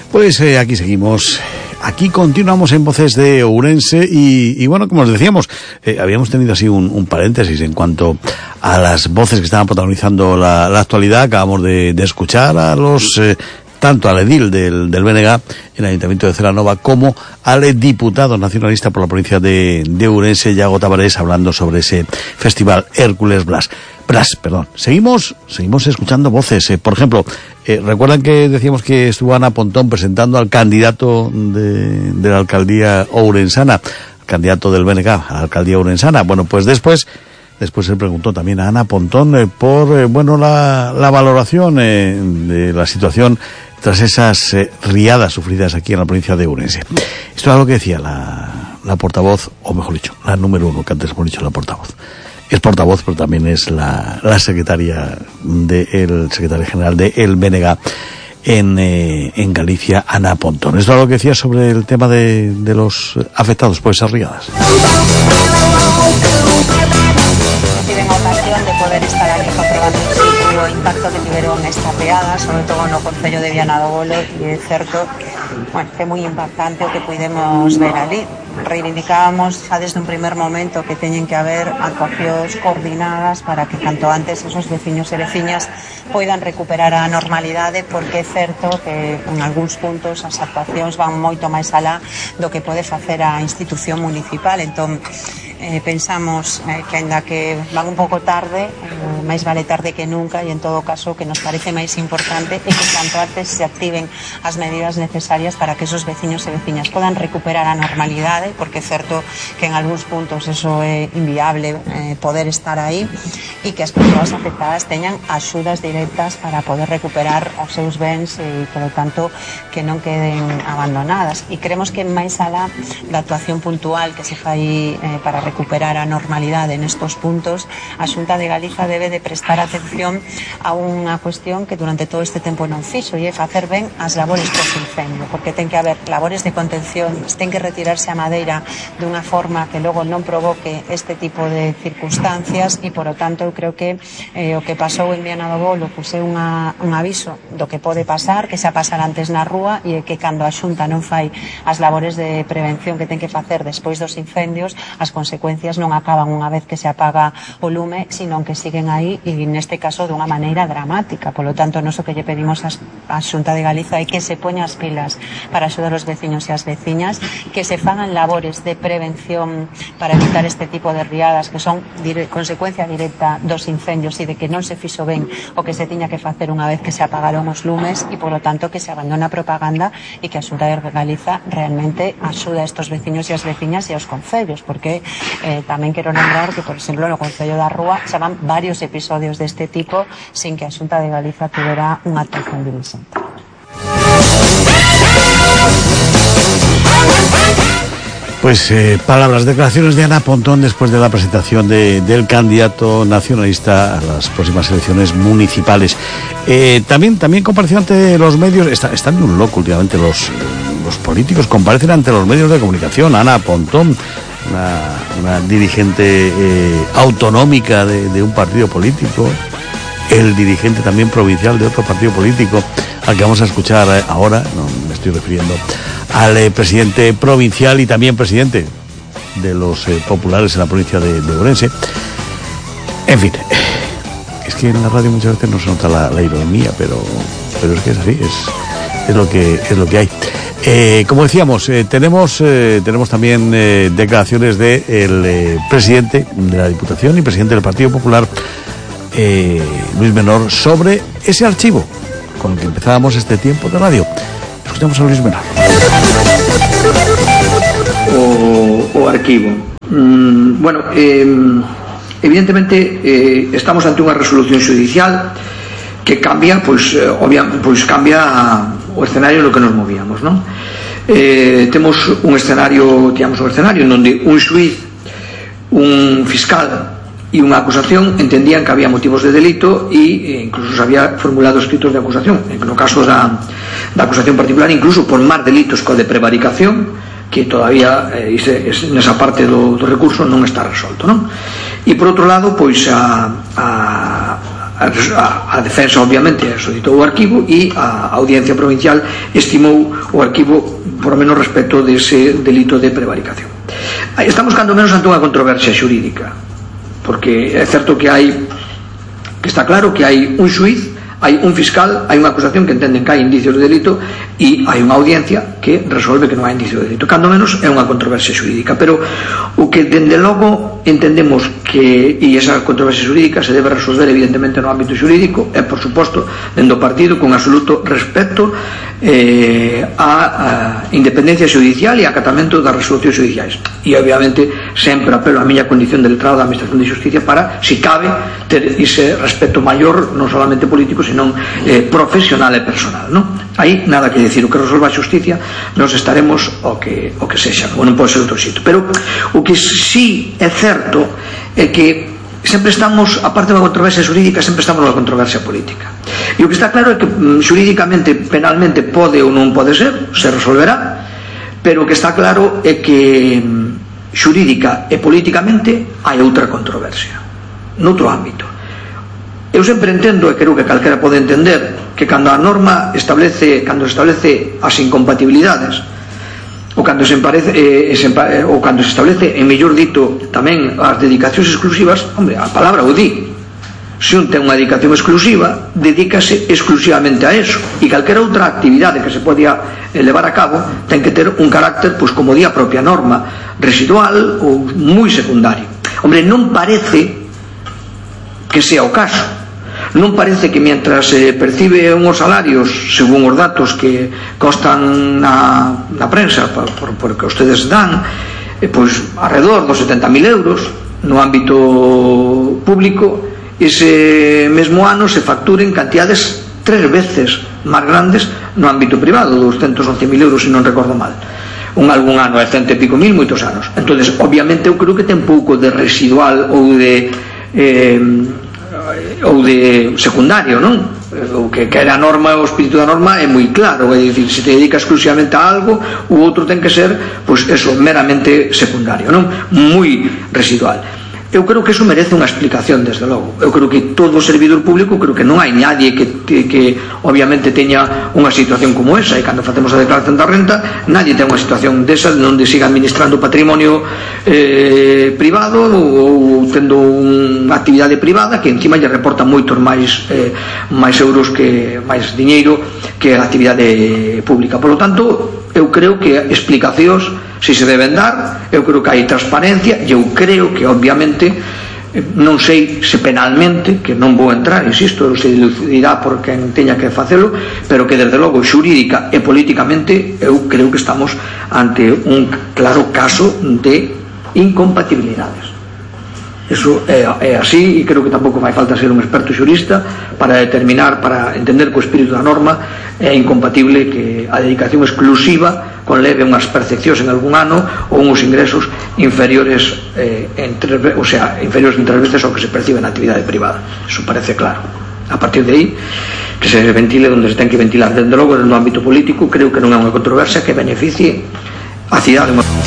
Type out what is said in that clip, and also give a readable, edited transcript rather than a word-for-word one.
Pues aquí seguimos. Aquí continuamos en Voces de Ourense y bueno, como os decíamos, habíamos tenido así un paréntesis en cuanto a las voces que estaban protagonizando la actualidad. Acabamos de escuchar a los tanto al edil del BNG en el Ayuntamiento de Celanova como al diputado nacionalista por la provincia de Ourense, Iago Tavares, hablando sobre ese festival Hércules Bras. Seguimos escuchando voces. Por ejemplo, recuerdan que decíamos que estuvo Ana Pontón presentando al candidato de la alcaldía ourensana, candidato del BNG a la alcaldía ourensana. Bueno, pues después se preguntó también a Ana Pontón por la valoración de la situación tras esas riadas sufridas aquí en la provincia de Ourense. Esto es lo que decía la portavoz, o mejor dicho, la número uno, que antes hemos dicho la portavoz. Es portavoz, pero también es la secretaria secretario general del BNG en Galicia, Ana Pontón. Esto es lo que decía sobre el tema de los afectados por esas riadas. Tiven a ocasión de poder estar aquí comprobando o impacto que tiveron estas riadas, sobre todo no Concello de Viana do Bolo, e é certo, que é moi impactante o que pudemos ver ali. Reivindicábamos xa desde un primer momento que teñen que haber actuacións coordinadas para que canto antes esos veciños e veciñas poidan recuperar a normalidade, porque é certo que en algúns puntos as actuacións van moito máis alá do que pode facer a institución municipal. Entón, pensamos que aínda que van un pouco tarde, máis vale tarde que nunca, e en todo caso que nos parece máis importante é que canto antes se activen as medidas necesarias para que esos veciños e veciñas podan recuperar a normalidade, porque é certo que en algúns puntos eso é inviable poder estar aí, e que as persoas afectadas teñan axudas directas para poder recuperar os seus bens e, polo tanto, que non queden abandonadas. E creemos que máis alá da actuación puntual que se fai para recuperar a normalidade nestos puntos, a Xunta de Galiza debe de prestar atención a unha cuestión que durante todo este tempo non fixo, e é facer ben as labores post-incendio, porque ten que haber labores de contención, ten que retirarse a madeira dunha forma que logo non provoque este tipo de circunstancias, e polo tanto eu creo que o que pasou en Viana do Bolo puse un aviso do que pode pasar, que xa pasar antes na rúa, e que cando a Xunta non fai as labores de prevención que ten que facer despois dos incendios, as consecuencias non acaban unha vez que se apaga o lume, sino que siguen aí, e neste caso dunha maneira dramática. Polo tanto, noso que lle pedimos a Xunta de Galiza é que se poña as pilas para axudar os veciños e as veciñas, que se fagan labores de prevención para evitar este tipo de riadas que son consecuencia directa dos incendios e de que non se fixo ben o que se tiña que facer unha vez que se apagaron os lumes, e polo tanto que se abandona a propaganda e que a Xunta de Galiza realmente axuda a estos veciños e as veciñas e aos concellos, porque tamén quero lembrar que, por exemplo, no Concello da Rúa xa van varios episodios deste tipo sin que a Xunta de Galiza tivera unha actuación dirixente. Pues palabras, declaraciones de Ana Pontón después de la presentación del candidato nacionalista a las próximas elecciones municipales. También compareció ante los medios. Están de un loco últimamente los políticos, comparecen ante los medios de comunicación. Ana Pontón, una dirigente autonómica de un partido político, el dirigente también provincial de otro partido político, al que vamos a escuchar ahora. No me estoy refiriendo al presidente provincial y también presidente de los populares en la provincia de Ourense. En fin, es que en la radio muchas veces no se nota la ironía, pero es que es así, es lo que hay. Como decíamos, tenemos también declaraciones del presidente de la Diputación y presidente del Partido Popular, Luis Menor, sobre ese archivo con el que empezábamos este tiempo de radio. Escuchamos a Luis Menor. O arquivo. Bueno, evidentemente estamos ante unha resolución judicial que cambia, cambia o escenario no que nos movíamos, non? Temos un escenario en onde un xuiz, un fiscal e unha acusación entendían que había motivos de delito e incluso se había formulado escritos de acusación, no caso da acusación particular, incluso por máis delitos co de prevaricación, que todavía nesa parte do recurso non está resolto, non? E por outro lado, pois a a defensa obviamente solicitou o arquivo e a audiencia provincial estimou o arquivo por lo menos respecto dese delito de prevaricación. Estamos cando menos ante unha controversia xurídica, porque é certo que está claro que hai un xuiz, hai un fiscal, hai unha acusación que entenden que hai indicios de delito e hai unha audiencia que resolve que non hai indicio de delito. Cando menos é unha controversia xurídica, pero o que dende logo entendemos que, e esa controversia xurídica se debe resolver evidentemente no ámbito xurídico, é por suposto dende o partido con absoluto respeto a independencia xudicial e acatamento das resolucións xudiciais, e obviamente sempre apelo a miña condición de letrado da Administración de Xusticia para, si cabe, ter ese respeto maior non solamente político senón profesional e personal, non? Aí nada que decir, o que resolva a xusticia nos estaremos o que sexa, ou non pode ser outro xito. Pero o que sí é certo é que sempre estamos, aparte da controversia xurídica, sempre estamos na controversia política, e o que está claro é que xurídicamente, penalmente pode ou non pode ser, se resolverá, pero o que está claro é que xurídica e políticamente hai outra controversia noutro ámbito. Eu sempre entendo, e creo que calquera pode entender, que cando a norma establece as incompatibilidades ou cando se establece, en mellor dito, tamén as dedicacións exclusivas, hombre, a palabra o di. Se un ten unha dedicación exclusiva, dedícase exclusivamente a eso, e calquera outra actividade que se podía levar a cabo ten que ter un carácter, pois como di a propia norma, residual ou moi secundario. Hombre, non parece que sea o caso. Non parece que mientras se percibe unhos salarios, según os datos que constan na prensa, porque ustedes dan, pois alrededor dos 70.000 euros no ámbito público, ese mesmo ano se facturen cantidades 3 veces máis grandes no ámbito privado, 211.000 euros, se non recordo mal. Algún ano é 100 e pico mil, moitos anos. Entonces, obviamente, eu creo que ten pouco de residual ou de secundario, non? O que era a norma, o espírito da norma é moi claro, é dicir, se te dedica exclusivamente a algo, o outro ten que ser, pois eso, meramente secundario, non? Moi residual. Eu creo que eso merece unha explicación, desde logo. Eu creo que todo servidor público, creo que non hai nadie que obviamente teña unha situación como esa, e cando facemos a declaración da renta, nadie ten unha situación desa onde siga administrando patrimonio privado ou tendo unha actividade privada que encima lle reporta moitos máis euros, máis diñeiro que a actividade pública. Por lo tanto, eu creo que explicacións si se deben dar, eu creo que hai transparencia, e eu creo que obviamente, non sei se penalmente, que non vou entrar, insisto, se dilucidirá por quen teña que facelo, pero que desde logo xurídica e políticamente eu creo que estamos ante un claro caso de incompatibilidades. Eso é así, e creo que tampouco fai falta ser un experto xurista para determinar, para entender que o espírito da norma é incompatible que a dedicación exclusiva conleve unhas percepcións en algún ano ou uns ingresos inferiores inferiores en 3 veces ao que se percibe na actividade privada. Eso parece claro. A partir de aí, que se ventile onde se ten que ventilar. Dende logo, no ámbito político, creo que non é unha controversia que beneficie a cidade.